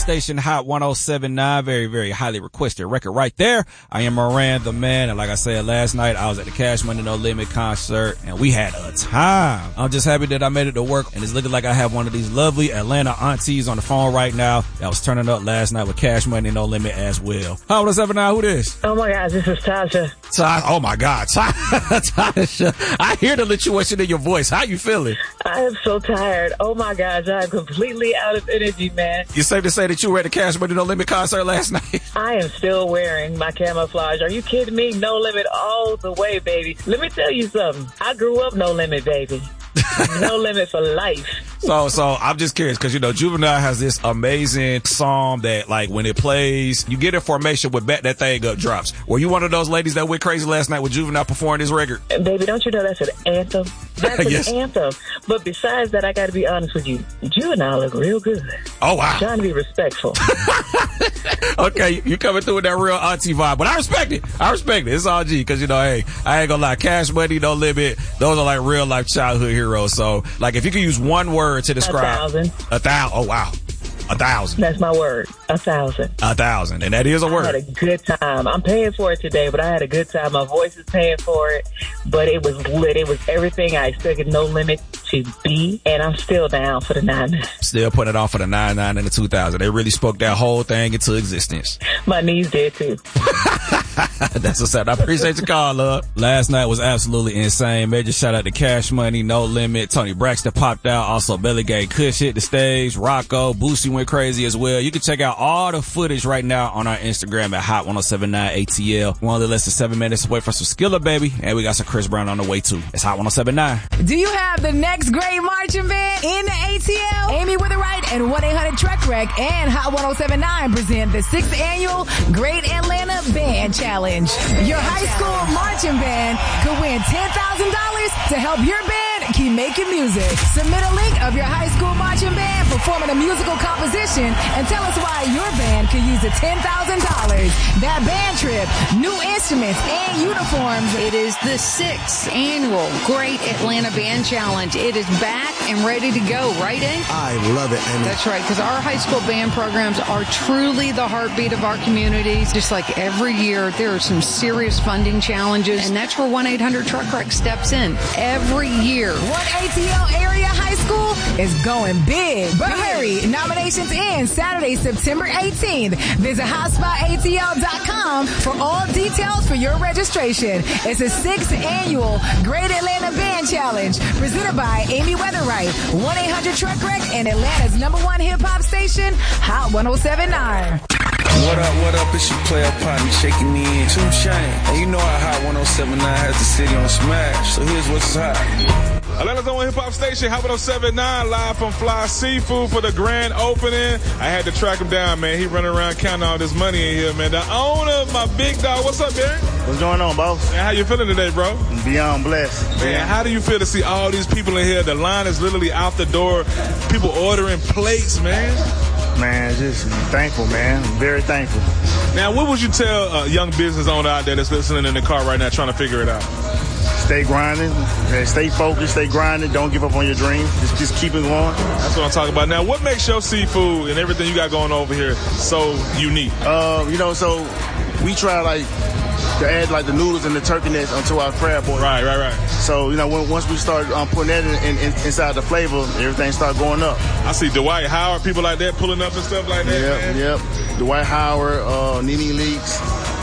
Station Hot 107.9, very, very highly requested record right there. I am Moran the man, and like I said last night, I was at the Cash Money No Limit concert, and we had a time. I'm just happy that I made it to work, and it's looking like I have one of these lovely Atlanta aunties on the phone right now that was turning up last night with Cash Money No Limit as well. Hot 107.9, who this? Oh my God, this is Tasha. Oh my God, Tasha. I hear the lituation in your voice. How you feeling? I am so tired. Oh my gosh, I'm completely out of energy, man. You safe to say that you were at the Cash Money No Limit concert last night? I am still wearing my camouflage. Are you kidding me? No limit all the way, baby. Let me tell you something. I grew up no limit, baby. No limit for life. So I'm just curious because, Juvenile has this amazing song that, like, when it plays, you get in formation with Bet That Thing Up drops. Were you one of those ladies that went crazy last night with Juvenile performing this record? Baby, don't you know that's an anthem? That's Yes. an anthem. But besides that, I got to be honest with you. Juvenile look real good. Oh, wow. I'm trying to be respectful. Okay, you coming through with that real auntie vibe, but I respect it. It's all G because, hey, I ain't gonna lie, Cash Money No Limit, those are like real life childhood heroes. So, like, if you could use one word to describe 1,000. 1,000. Oh, wow. 1,000. That's my word. 1,000. 1,000. And that is a word. I had a good time. I'm paying for it today, but I had a good time. My voice is paying for it, but it was lit. It was everything I expected No Limit to be, and I'm still down for the 99. Still putting it on for the 99 and the 2000. They really spoke that whole thing into existence. My knees did too. That's what's up. I appreciate your call, love. Last night was absolutely insane. Major shout out to Cash Money, No Limit. Tony Braxton popped out. Also, Belly Gang Kush hit the stage. Rocco, Boosie went crazy as well. You can check out all the footage right now on our Instagram at Hot 107.9 ATL. We're only less than 7 minutes away from some Skilla, baby. And we got some Chris Brown on the way too. It's Hot 107.9. Do you have the next great marching band in the ATL? Amy Witherite and 1-800-TREK-WRECK and Hot 107.9 present the 6th annual Great Atlanta Band Challenge. Your high school marching band could win $10,000 to help your band keep making music. Submit a link of your high school marching band performing a musical composition and tell us why your band could use the $10,000. That band trip, new instruments, and uniforms. It is the 6th annual Great Atlanta Band Challenge. It is back and ready to go, right, Ink? I love it, Amy. That's right, because our high school band programs are truly the heartbeat of our communities. Just like every year, there are some serious funding challenges, and that's where 1-800-TRUCK-WRECK steps in every year. One ATL area high school is going big. But hurry, nominations end Saturday, September 18th. Visit hotspotATL.com for all details for your registration. It's the 6th annual Great Atlanta Band Challenge presented by Amy Witherite, 1-800-TRUCK-WRECK, and Atlanta's #1 hip-hop station, Hot 107.9. What up, it's your player partner shaking me in. Too shame. And you know how Hot 107.9 has the city on smash. So here's what's hot. Atlanta's own hip-hop station, Hot 107.9, live from Fly Seafood for the grand opening. I had to track him down, man. He running around counting all this money in here, man. The owner, my big dog. What's up, Barry? What's going on, boss? Man, how you feeling today, bro? Beyond blessed. Man, how do you feel to see all these people in here? The line is literally out the door. People ordering plates, man. Man, just thankful, man. Very thankful. Now, what would you tell a young business owner out there that's listening in the car right now trying to figure it out? Stay grinding, stay focused, stay grinding. Don't give up on your dreams. Just keep it going. That's what I'm talking about. Now, what makes your seafood and everything you got going over here so unique? So we try to add the noodles and the turkey necks onto our crab boil. Right. So, once we start putting that inside the flavor, everything start going up. I see Dwight Howard, people like that pulling up and stuff like that. Yep. Dwight Howard, Nene Leaks.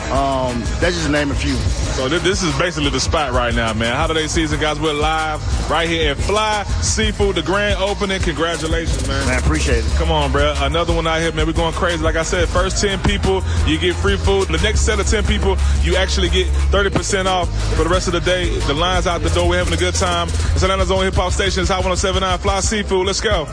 That's just to name a few. So this is basically the spot right now, man. Holiday season, guys. We're live right here at Fly Seafood, the grand opening. Congratulations, man. Man, appreciate it. Come on, bro. Another one out here, man. We're going crazy. Like I said, first 10 people, you get free food. The next set of 10 people, you actually get 30% off for the rest of the day. The line's out the door. We're having a good time. It's Atlanta's own hip-hop station. It's Hot 107.9 Fly Seafood. Let's go.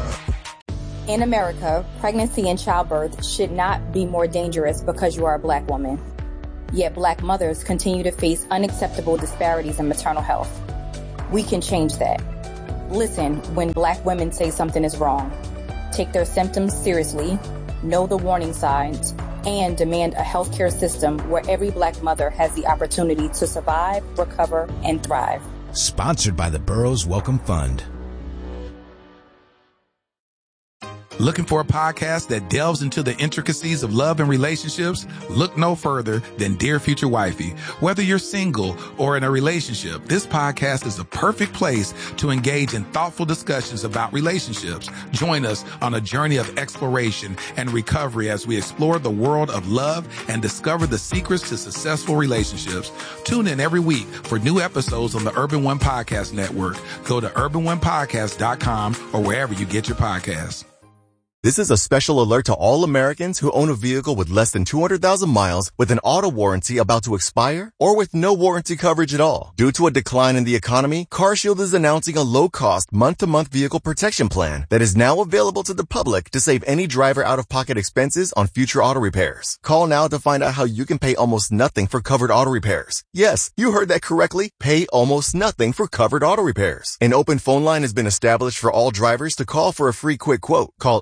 In America, pregnancy and childbirth should not be more dangerous because you are a black woman. Yet black mothers continue to face unacceptable disparities in maternal health. We can change that. Listen when black women say something is wrong. Take their symptoms seriously, know the warning signs, and demand a healthcare system where every black mother has the opportunity to survive, recover, and thrive. Sponsored by the Burroughs Welcome Fund. Looking for a podcast that delves into the intricacies of love and relationships? Look no further than Dear Future Wifey. Whether you're single or in a relationship, this podcast is a perfect place to engage in thoughtful discussions about relationships. Join us on a journey of exploration and recovery as we explore the world of love and discover the secrets to successful relationships. Tune in every week for new episodes on the Urban One Podcast Network. Go to urbanonepodcast.com or wherever you get your podcasts. This is a special alert to all Americans who own a vehicle with less than 200,000 miles with an auto warranty about to expire or with no warranty coverage at all. Due to a decline in the economy, CarShield is announcing a low-cost month-to-month vehicle protection plan that is now available to the public to save any driver out-of-pocket expenses on future auto repairs. Call now to find out how you can pay almost nothing for covered auto repairs. Yes, you heard that correctly. Pay almost nothing for covered auto repairs. An open phone line has been established for all drivers to call for a free quick quote. Call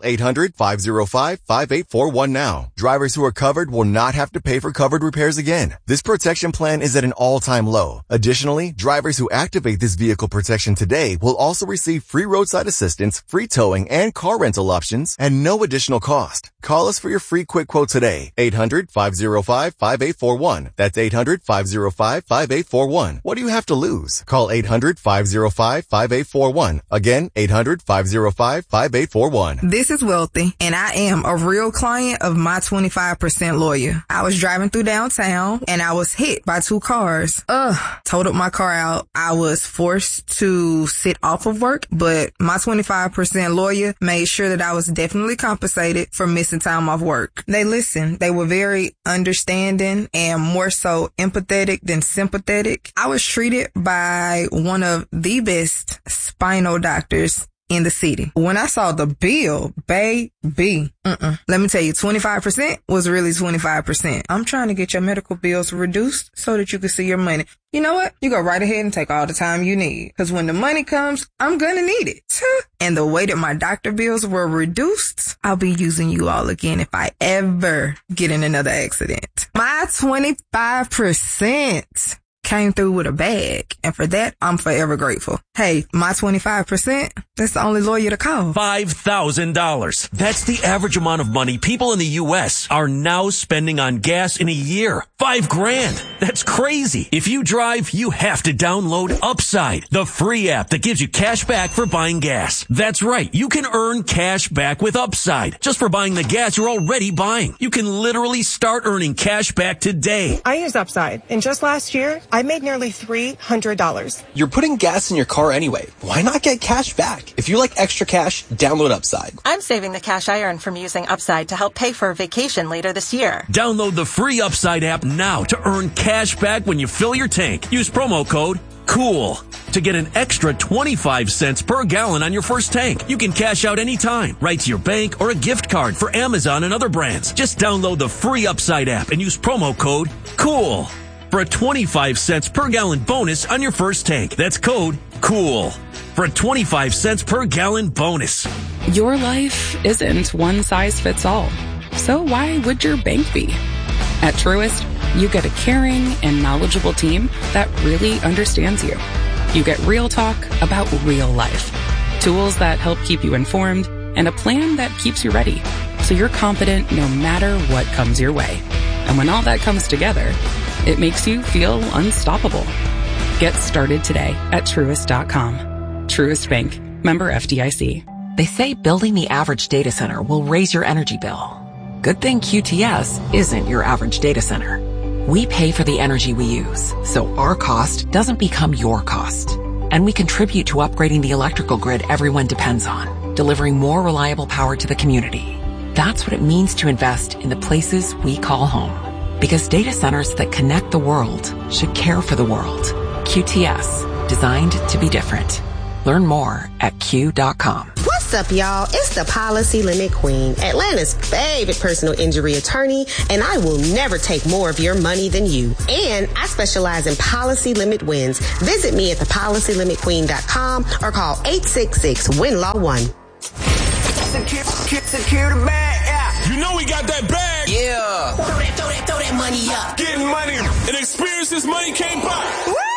800-505-5841 now. Drivers who are covered will not have to pay for covered repairs again. This protection plan is at an all-time low. Additionally, drivers who activate this vehicle protection today will also receive free roadside assistance, free towing, and car rental options at no additional cost. Call us for your free quick quote today. 800-505-5841. That's 800-505-5841. What do you have to lose? Call 800-505-5841. Again, 800-505-5841. This is Wealthy, and I am a real client of My 25% Lawyer. I was driving through downtown, and I was hit by two cars. Totaled my car out. I was forced to sit off of work, but My 25% Lawyer made sure that I was definitely compensated for missing time off work. They listened. They were very understanding and more so empathetic than sympathetic. I was treated by one of the best spinal doctors in the city. When I saw the bill, baby, let me tell you, 25% was really 25%. I'm trying to get your medical bills reduced so that you can see your money. You know what? You go right ahead and take all the time you need. Because when the money comes, I'm going to need it. And the way that my doctor bills were reduced, I'll be using you all again if I ever get in another accident. My 25% came through with a bag, and for that, I'm forever grateful. Hey, My 25%, that's the only lawyer to call. $5,000. That's the average amount of money people in the U.S. are now spending on gas in a year. $5,000. That's crazy. If you drive, you have to download Upside, the free app that gives you cash back for buying gas. That's right. You can earn cash back with Upside just for buying the gas you're already buying. You can literally start earning cash back today. I use Upside, and just last year, I made nearly $300. You're putting gas in your car anyway. Why not get cash back? If you like extra cash, download Upside. I'm saving the cash I earn from using Upside to help pay for a vacation later this year. Download the free Upside app now to earn cash back when you fill your tank. Use promo code COOL to get an extra 25 cents per gallon on your first tank. You can cash out anytime, right to your bank or a gift card for Amazon and other brands. Just download the free Upside app and use promo code COOL for a 25 cents per gallon bonus on your first tank. That's code COOL for a 25 cents per gallon bonus. Your life isn't one size fits all. So why would your bank be? At Truist, you get a caring and knowledgeable team that really understands you. You get real talk about real life, tools that help keep you informed, and a plan that keeps you ready, so you're confident no matter what comes your way. And when all that comes together, it makes you feel unstoppable. Get started today at Truist.com. Truist Bank. Member FDIC. They say building the average data center will raise your energy bill. Good thing QTS isn't your average data center. We pay for the energy we use, so our cost doesn't become your cost. And we contribute to upgrading the electrical grid everyone depends on, delivering more reliable power to the community. That's what it means to invest in the places we call home. Because data centers that connect the world should care for the world. QTS, designed to be different. Learn more at Q.com. What's up, y'all? It's the Policy Limit Queen, Atlanta's favorite personal injury attorney, and I will never take more of your money than you. And I specialize in policy limit wins. Visit me at thepolicylimitqueen.com or call 866-WIN-LAW-1. Secure the bag, yeah. You know we got that bag. Yeah. Throw that money up. Getting money and experiences money can't buy.